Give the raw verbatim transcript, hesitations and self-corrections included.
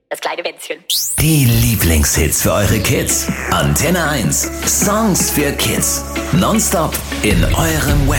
das kleine Wänzchen. Die Lieblingshits für eure Kids. Antenne eins. Songs für Kids. Nonstop in eurem Web.